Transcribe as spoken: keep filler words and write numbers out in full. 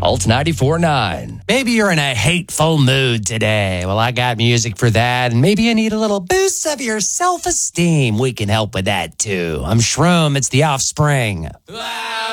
Alt ninety-four point nine. Maybe you're in a hateful mood today. Well, I got music for that. And maybe you need a little boost of your self-esteem. We can help with that, too. I'm Shroom. It's The Offspring. Ah!